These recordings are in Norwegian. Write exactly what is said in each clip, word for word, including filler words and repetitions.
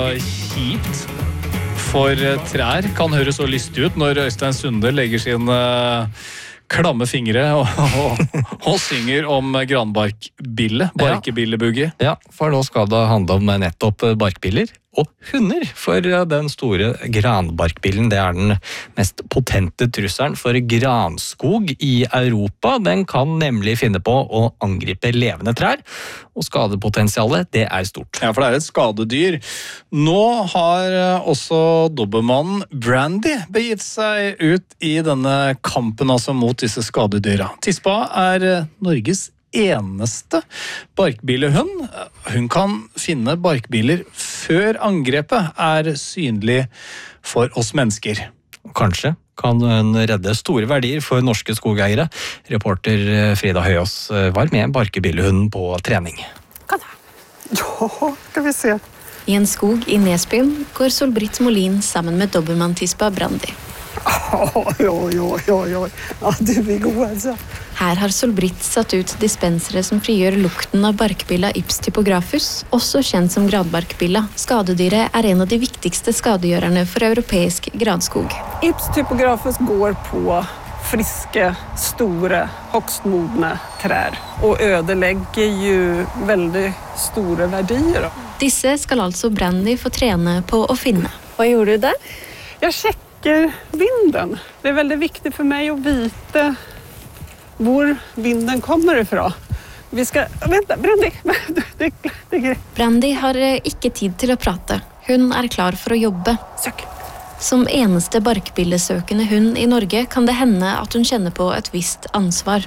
Kjipt for trær kan høres så lystig ut når Øystein Sunde legger sine klamme fingre og, og, og synger om granbarkbille, barkebillebugge. Ja, for nå skal det handle om nettopp barkbiller og hunder, for den store granbarkbillen, det er den mest potente trusselen for granskog i Europa. Den kan nemlig finne på å angripe levende trær, og skadepotensialet, det er stort. Ja, for det er et skadedyr. Nå har også dobermannen Brandy begitt seg ut i denne kampen altså mot disse skadedyra. Tispa er Norges eneste barkbillehund. Hun kan finne barkbiller før angrepet er synlig for oss mennesker. Kanskje kan hun redde store verdier for norske skogeiere. Reporter Frida Høyås var med barkebillehunden på trening. Ja, skal vi se. I en skog i Nesbyen går Solbritt Molin sammen med dobermann-tispa Brandy. Oj, oj, oj, oj, oj. Ja, du blir god altså. Her har Solbritt satt ut dispensere som frigjør lukten av barkbilla Ips typografus, også kjent som granbarkbilla. Skadedyret er en av de viktigste skadegjørerne for europeisk granskog. Ips typografus går på friske, store, högstmodne trær, og ødelegger jo veldig store verdier. Disse skal altså Brandy få trene på å finne. Hva gjorde du der? Jeg sjekker vinden. Det er veldig viktig for meg å vite hvor vinden kommer ifra. Vi skal... Vent, Brandy! Det, det, det er greit. Brandy har ikke tid til å prate. Hun er klar for å jobbe. Søk. Som eneste barkbillesøkende hund i Norge kan det hende at hun kjenner på et visst ansvar.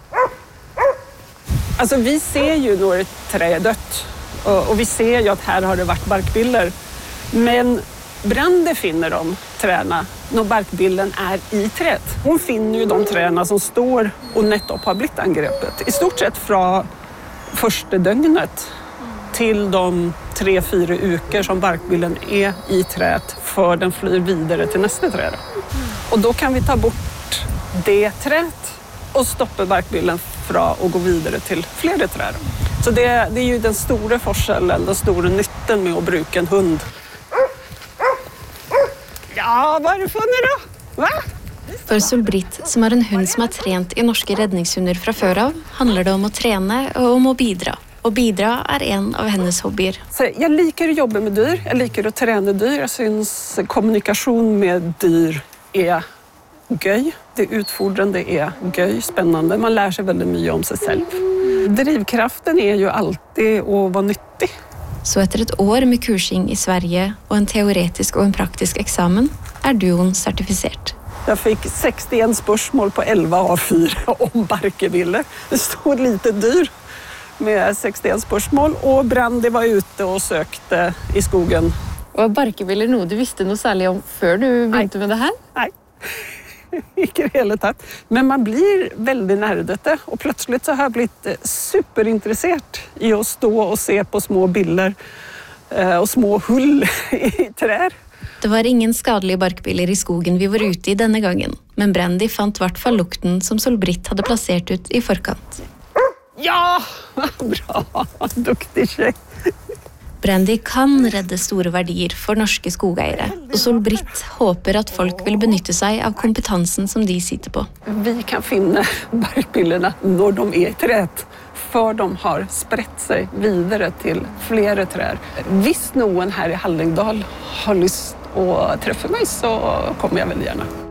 Altså, vi ser jo når et tre er dødt, og, og vi ser jo at her har det vært barkbiller. Men Brandy finner de trærne når barkbillen er i träet. Hun finner jo de trærne som står og nettopp har blitt angrepet. I stort sett fra første døgnet til de tre-fire uker som barkbillen er i träet før den flyr videre til neste tre. Og da kan vi ta bort det träet og stoppe barkbillen fra å gå videre til flere trær. Så det, det er jo den store forskjellen, den store nytten med å bruke en hund. Ja, hva er det funnet da? Hva? For Solbritt, som er en hund som er trent i norske redningshunder fra før av, handler det om å trene og om å bidra. Og bidra er en av hennes hobbyer. Så jeg liker å jobbe med dyr, jeg liker å trene dyr. Jeg synes kommunikasjon med dyr er gøy. Det utfordrende er gøy, spennende. Man lærer seg veldig mye om seg selv. Drivkraften er jo alltid å være nyttig. Så etter et år med kursing i Sverige og en teoretisk og en praktisk eksamen, er duoen sertifisert. Jeg fikk sekstien spørsmål på elleve A fire om barkebiller. Det stod lite dyr med sekstien spørsmål, og Brandy var ute og søkte i skogen. Var barkebiller noe du visste noe særlig om før du begynte med det her? Nei, ikke hele tatt. Men man blir veldig nerdete, og plutselig så har jeg blitt superinteressert i å stå og se på små biller og små hull i trær. Det var ingen skadelige barkbiller i skogen vi var ute i denne gangen, men Brandy fant i hvert fall lukten som Solbritt hadde plassert ut i forkant. Ja, bra, duktig sjekk. Brandy kan redde store verdier for norske skogeiere, og Solbritt håper at folk vil benytte seg av kompetansen som de sitter på. Vi kan finne barkbillene når de er i träet, for de har spredt seg videre til flere trær. Hvis noen her i Hallingdal har lyst å treffe meg, så kommer jeg veldig gjerne.